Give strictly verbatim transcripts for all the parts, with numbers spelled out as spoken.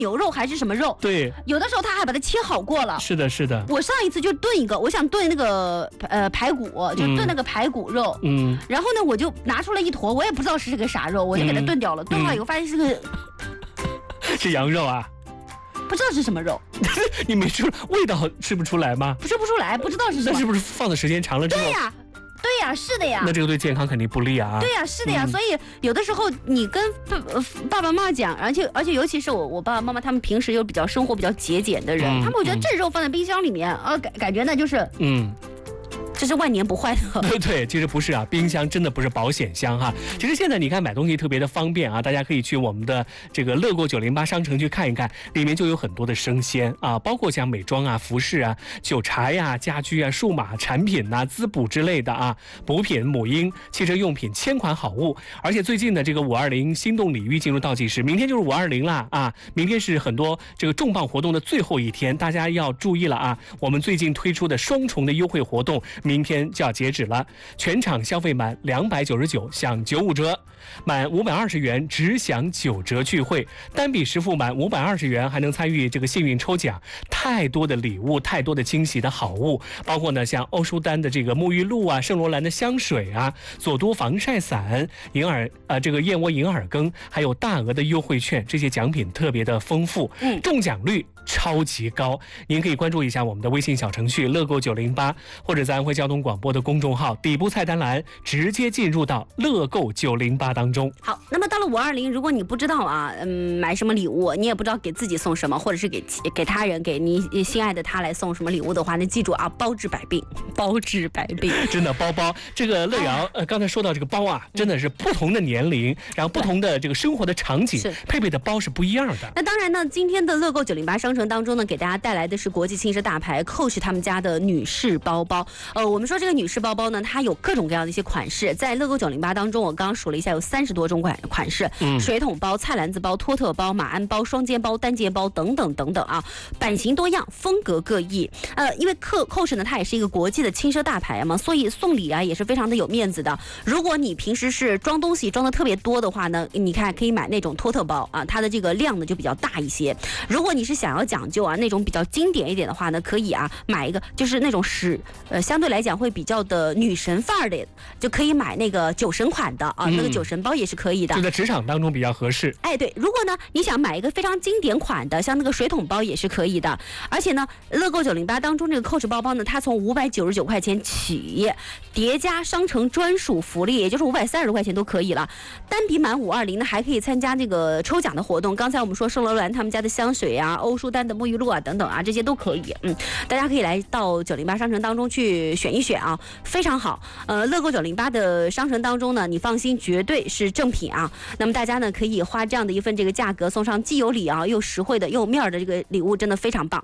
牛肉还是什么肉， 对， 有的时候他还把它切好过了。 是的，是的。 我上一次就炖一个，我想炖那个呃排骨，就炖那个排骨肉， 嗯， 然后呢，我就拿出来一坨，我也不知道是个啥肉，我就给它炖掉了。嗯、炖好以后发现是个、 嗯、是羊肉啊。 不知道是什么肉， 你没吃味道吃不出来吗？ 吃不出来，不知道是什么。 那是不是放的时间长了之后？ 对呀，对呀，是的呀。 那这个对健康肯定不利啊。 对呀，是的呀。嗯、所以有的时候你跟爸爸妈妈讲，而且而且尤其是我我爸爸妈妈他们平时又比较生活比较节俭的人，嗯、他们会觉得这肉放在冰箱里面，呃，感感觉呢就是嗯。这是万年不坏的。 对对，其实不是啊，冰箱真的不是保险箱哈。其实现在你看买东西特别的方便啊，大家可以去我们的这个乐购九零八商城去看一看，里面就有很多的生鲜啊，包括像美妆啊、服饰啊、酒茶呀、家居啊、数码产品呐、啊、滋补之类的啊，补品、母婴、汽车用品，千款好物。而且最近的这个五二零心动礼遇进入倒计时，明天就是五二零了啊，明天是很多这个重磅活动的最后一天，大家要注意了啊，我们最近推出的双重的优惠活动。明天就要截止了，全场消费满两百九十九享九五折，满五百二十元只享九折聚会，单笔实付满五百二十元还能参与这个幸运抽奖，太多的礼物，太多的惊喜的好物，包括呢像欧舒丹的这个沐浴露啊，圣罗兰的香水啊，佐多防晒伞，银耳呃这个燕窝银耳羹，还有大额的优惠券，这些奖品特别的丰富，嗯，中奖率超级高。您可以关注一下我们的微信小程序乐购九零八，或者在安徽交通广播的公众号底部菜单栏直接进入到乐购九零八当中。 好，那么到了五二零，如果你不知道啊，嗯，买什么礼物，你也不知道给自己送什么，或者是给给他人，给你心爱的他来送什么礼物的话，那记住啊，包治百病，包治百病。 真的包包，这个乐瑶呃，刚才说到这个包啊，真的是不同的年龄，然后不同的这个生活的场景，配备的包是不一样的。 那当然呢，今天的乐购九零八商城当中呢，给大家带来的是国际轻奢大牌 Coach 他们家的女士包包。呃，我们说这个女士包包呢，它有各种各样的一些款式，在乐购九零八当中，我刚刚数了一下，有三十多种款款式，嗯，水桶包、菜篮子包、托特包、马鞍包、双肩包、单肩包等等等等啊，版型多样，风格各异。呃，因为 Coach 呢，它也是一个国际的轻奢大牌嘛，所以送礼啊也是非常的有面子的。如果你平时是装东西装的特别多的话呢，你看可以买那种托特包啊，它的这个量呢就比较大一些。如果你是想要讲究啊那种比较经典一点的话呢，可以啊买一个就是那种是呃相对来讲会比较的女神范儿的，就可以买那个酒神款的啊，嗯、那个酒神包也是可以的， 就在职场当中比较合适。 哎，对，如果呢你想买一个非常经典款的，像那个水桶包也是可以的。而且呢，乐购九零八当中这个 Coach 包包呢，它从五百九十九块钱起，叠加商城专属福利，也就是五百三十多块钱都可以了。单笔满五二零呢，还可以参加这个抽奖的活动。刚才我们说圣罗兰他们家的香水啊，欧舒丹的沐浴露啊等等啊，这些都可以。嗯，大家可以来到九零八商城当中去选一选啊，非常好。呃，乐购九零八的商城当中呢，你放心，绝对是正品啊。那么大家呢可以花这样的一份这个价格，送上既有礼啊又实惠的又有面的这个礼物，真的非常棒。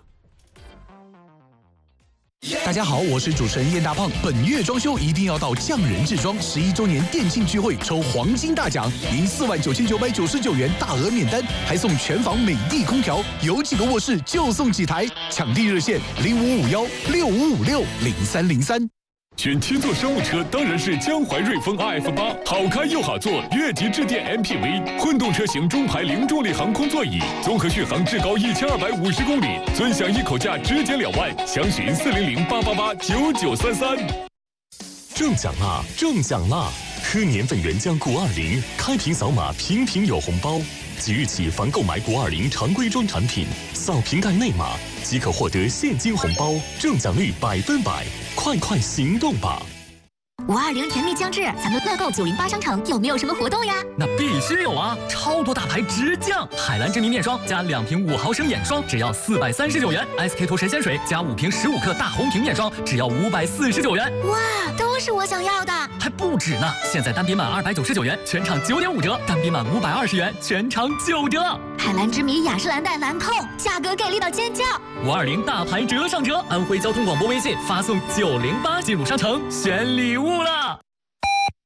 大家好，我是主持人燕大胖。本月装修一定要到匠人制装十一周年店庆聚会抽黄金大奖，赢四万九千九百九十九元大额免单，还送全房美的空调，有几个卧室就送几台。抢地热线零五五幺六五五六零三零三。 选七座商务车当然是江淮瑞风 R F 八，好开又好坐，越级致电 M P V， 混动车型中排零重力航空座椅，综合续航至高一千二百五十公里，尊享一口价直减两万，详询四零零八八八九九三三。中奖啦！中奖啦！喝年份原浆谷二零，开瓶扫码，瓶瓶有红包。即日起，凡购买谷二零常规装产品，扫瓶盖内码即可获得现金红包，中奖率百分百，快快行动吧！ 五二零甜蜜将至，咱们乐购九零八商城有没有什么活动呀？ 那必须有啊！超多大牌直降，海蓝之谜面霜加两瓶五毫升眼霜，只要四百三十九元 ；S K 图神仙水加五瓶十五克大红瓶面霜，只要五百四十九元。 哇，都是我想要的！ 还不止呢！现在单笔满二百九十九元，全场九点五折；单笔满五百二十元，全场九折。 海蓝之谜雅诗兰黛兰蔻，价格给力到尖叫！ 五二零大牌折上折，安徽交通广播微信发送九零八进入商城选礼物了。